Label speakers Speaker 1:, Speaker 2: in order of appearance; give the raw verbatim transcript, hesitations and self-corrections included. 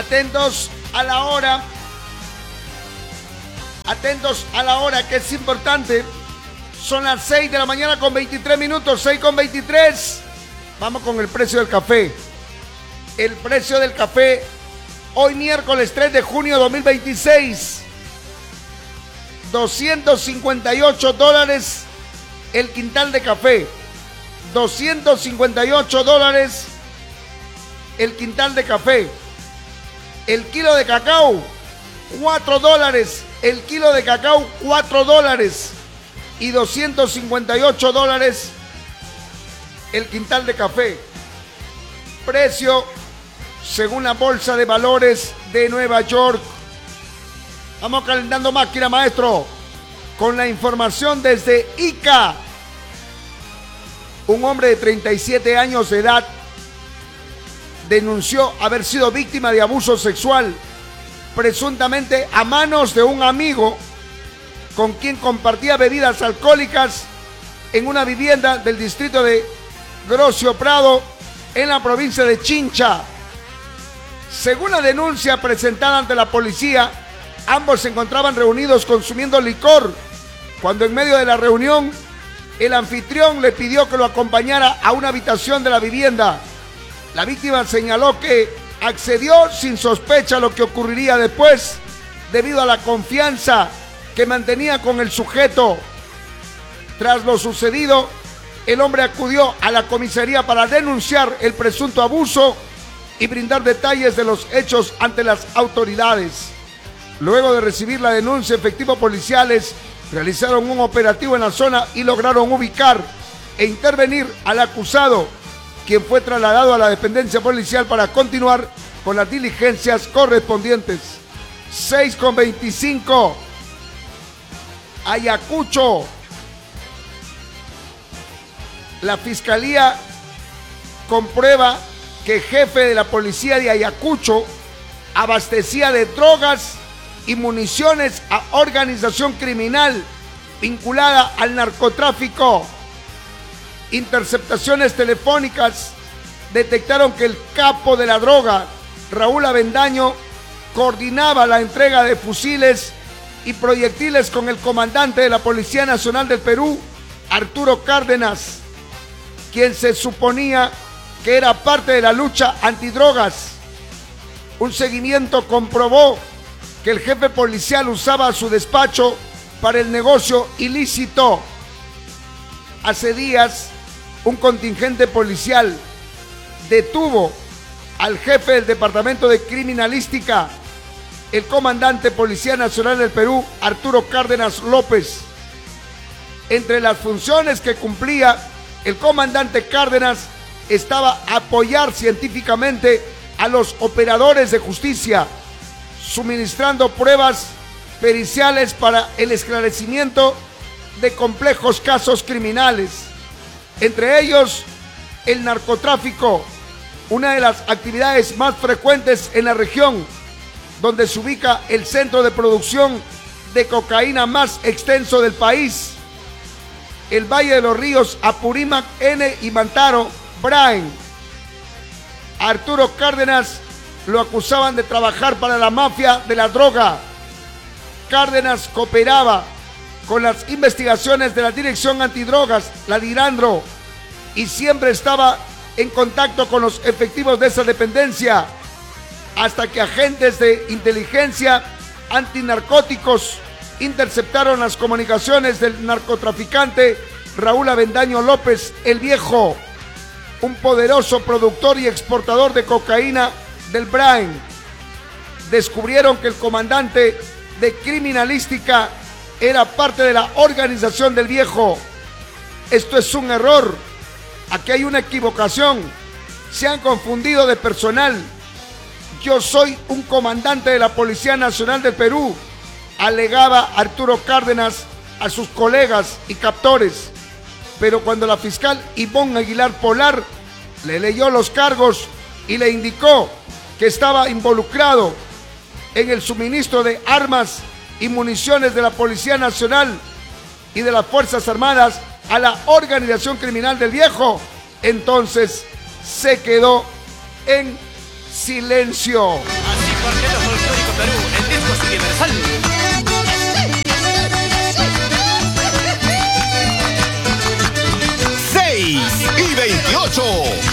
Speaker 1: Atentos a la hora. Atentos a la hora, que es importante. Son las seis de la mañana con veintitrés minutos, seis con veintitrés. Vamos con el precio del café. El precio del café hoy miércoles tres de junio de dos mil veintiséis. doscientos cincuenta y ocho dólares el quintal de café. doscientos cincuenta y ocho dólares el quintal de café. El kilo de cacao, cuatro dólares. El kilo de cacao, cuatro dólares. Y doscientos cincuenta y ocho dólares el quintal de café. Precio según la Bolsa de Valores de Nueva York. Vamos calentando máquina, maestro, con la información desde Ica. Un hombre de treinta y siete años de edad denunció haber sido víctima de abuso sexual, presuntamente a manos de un amigo con quien compartía bebidas alcohólicas en una vivienda del distrito de Grocio Prado, en la provincia de Chincha. Según la denuncia presentada ante la policía, ambos se encontraban reunidos consumiendo licor, cuando en medio de la reunión, el anfitrión le pidió que lo acompañara a una habitación de la vivienda. La víctima señaló que accedió sin sospecha a lo que ocurriría después, debido a la confianza que mantenía con el sujeto. Tras lo sucedido, el hombre acudió a la comisaría para denunciar el presunto abuso y brindar detalles de los hechos ante las autoridades. Luego de recibir la denuncia, efectivos policiales realizaron un operativo en la zona y lograron ubicar e intervenir al acusado, quien fue trasladado a la dependencia policial para continuar con las diligencias correspondientes. seis con veinticinco. Ayacucho. La fiscalía comprueba que el jefe de la policía de Ayacucho abastecía de drogas y municiones a organización criminal vinculada al narcotráfico. Interceptaciones telefónicas detectaron que el capo de la droga, Raúl Avendaño, coordinaba la entrega de fusiles y proyectiles con el comandante de la Policía Nacional del Perú, Arturo Cárdenas, quien se suponía que era parte de la lucha antidrogas. Un seguimiento comprobó que el jefe policial usaba su despacho para el negocio ilícito. Hace días, un contingente policial detuvo al jefe del Departamento de Criminalística, el comandante Policía Nacional del Perú, Arturo Cárdenas López. Entre las funciones que cumplía el comandante Cárdenas estaba apoyar científicamente a los operadores de justicia, suministrando pruebas periciales para el esclarecimiento de complejos casos criminales, entre ellos el narcotráfico, una de las actividades más frecuentes en la región, donde se ubica el centro de producción de cocaína más extenso del país. El Valle de los Ríos, Apurímac, N y Mantaro, Brain. Arturo Cárdenas lo acusaban de trabajar para la mafia de la droga. Cárdenas cooperaba con las investigaciones de la Dirección Antidrogas, la DIRANDRO, y siempre estaba en contacto con los efectivos de esa dependencia, hasta que agentes de inteligencia antinarcóticos interceptaron las comunicaciones del narcotraficante Raúl Avendaño López, el Viejo, un poderoso productor y exportador de cocaína del Brain. Descubrieron que el comandante de criminalística era parte de la organización del Viejo. Esto es un error. Aquí hay una equivocación. Se han confundido de personal. Yo soy un comandante de la Policía Nacional del Perú, alegaba Arturo Cárdenas a sus colegas y captores. Pero cuando la fiscal Ivonne Aguilar Polar le leyó los cargos y le indicó que estaba involucrado en el suministro de armas y municiones de la Policía Nacional y de las Fuerzas Armadas a la organización criminal del Viejo, entonces se quedó en silencio.
Speaker 2: Cuarteto Folclórico Perú, el disco es universal.
Speaker 3: seis y veintiocho.